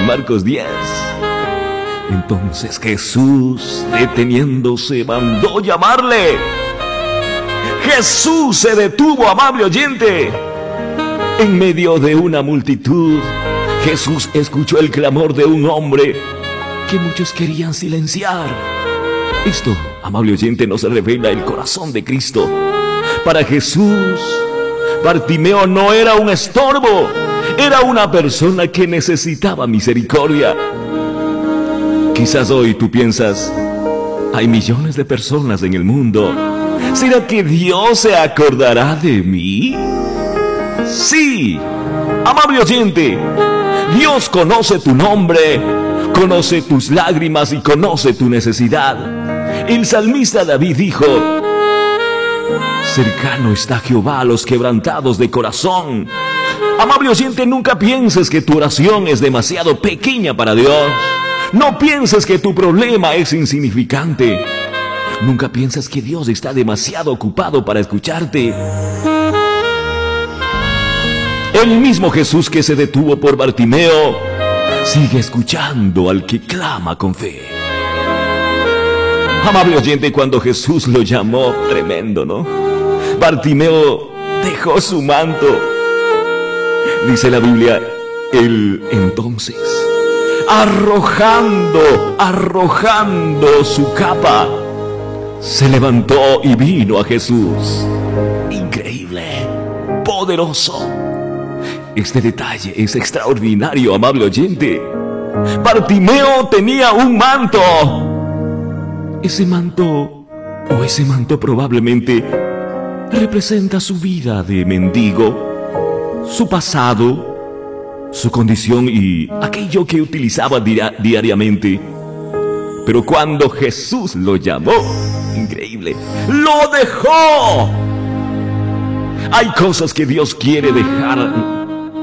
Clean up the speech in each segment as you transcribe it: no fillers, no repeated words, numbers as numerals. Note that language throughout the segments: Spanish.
en Marcos 10. Entonces Jesús, deteniéndose, mandó llamarle. Jesús se detuvo, amable oyente. En medio de una multitud, Jesús escuchó el clamor de un hombre que muchos querían silenciar. Esto, amable oyente, nos revela el corazón de Cristo. Para Jesús, Bartimeo no era un estorbo, era una persona que necesitaba misericordia. Quizás hoy tú piensas, hay millones de personas en el mundo. ¿Será que Dios se acordará de mí? Sí, amable oyente, Dios conoce tu nombre, conoce tus lágrimas y conoce tu necesidad. El salmista David dijo: cercano está Jehová a los quebrantados de corazón. Amable oyente, nunca pienses que tu oración es demasiado pequeña para Dios. No pienses que tu problema es insignificante. Nunca pienses que Dios está demasiado ocupado para escucharte. El mismo Jesús que se detuvo por Bartimeo sigue escuchando al que clama con fe. Amable oyente, cuando Jesús lo llamó, tremendo, ¿no? Bartimeo dejó su manto. Dice la Biblia, él entonces, arrojando su capa, se levantó y vino a Jesús. Increíble, poderoso. Este detalle es extraordinario, amable oyente. Bartimeo tenía un manto. Ese manto probablemente representa su vida de mendigo, su pasado, su condición y aquello que utilizaba diariamente. Pero cuando Jesús lo llamó, increíble, lo dejó. Hay cosas que Dios quiere dejar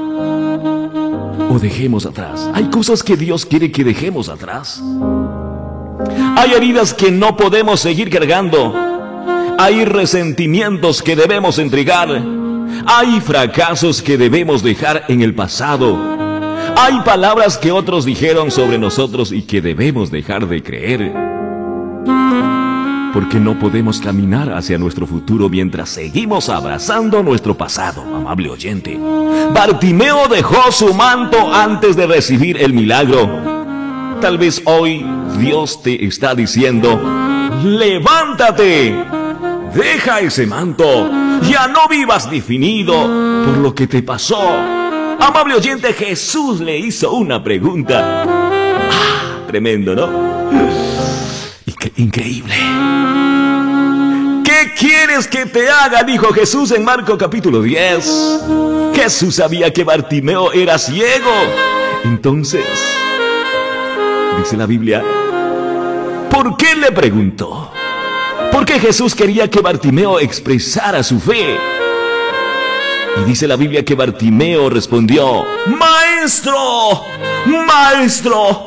o dejemos atrás. Hay cosas que Dios quiere que dejemos atrás. Hay heridas que no podemos seguir cargando. Hay resentimientos que debemos entregar. Hay fracasos que debemos dejar en el pasado. Hay palabras que otros dijeron sobre nosotros y que debemos dejar de creer. Porque no podemos caminar hacia nuestro futuro mientras seguimos abrazando nuestro pasado, amable oyente. Bartimeo dejó su manto antes de recibir el milagro. Tal vez hoy Dios te está diciendo: levántate, deja ese manto, ya no vivas definido por lo que te pasó. Amable oyente, Jesús le hizo una pregunta. Tremendo, ¿no? Increíble. ¿Qué quieres que te haga?, dijo Jesús en Marcos capítulo 10. Jesús sabía que Bartimeo era ciego. Entonces, dice la Biblia, ¿por qué le preguntó? Porque Jesús quería que Bartimeo expresara su fe. Y dice la Biblia que Bartimeo respondió: ¡Maestro! ¡Maestro!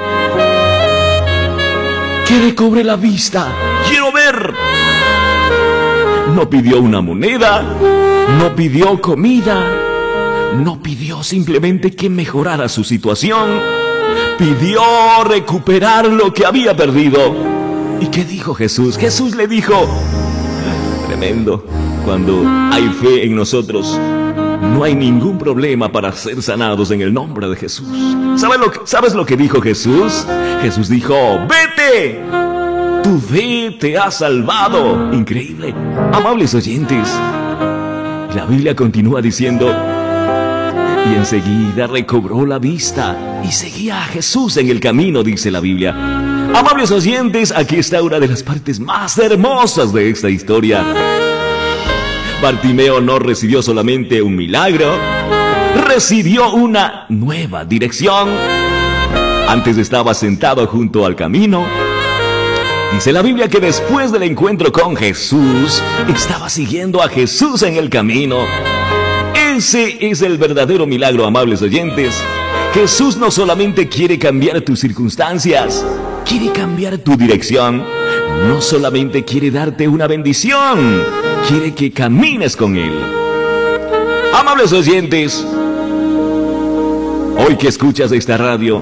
Que recobre la vista, quiero ver. No pidió una moneda, no pidió comida, no pidió simplemente que mejorara su situación. Pidió recuperar lo que había perdido. ¿Y qué dijo Jesús? Jesús le dijo, tremendo, cuando hay fe en nosotros, no hay ningún problema para ser sanados en el nombre de Jesús. ¿Sabes lo que dijo Jesús? Jesús dijo: ¡vete! Tu fe te ha salvado. Increíble. Amables oyentes, la Biblia continúa diciendo: y enseguida recobró la vista y seguía a Jesús en el camino, dice la Biblia. Amables oyentes, aquí está una de las partes más hermosas de esta historia. Bartimeo no recibió solamente un milagro, recibió una nueva dirección. Antes estaba sentado junto al camino. Dice la Biblia que después del encuentro con Jesús, estaba siguiendo a Jesús en el camino. Ese es el verdadero milagro, amables oyentes. Jesús no solamente quiere cambiar tus circunstancias, quiere cambiar tu dirección. No solamente quiere darte una bendición, quiere que camines con Él. Amables oyentes, hoy que escuchas esta radio,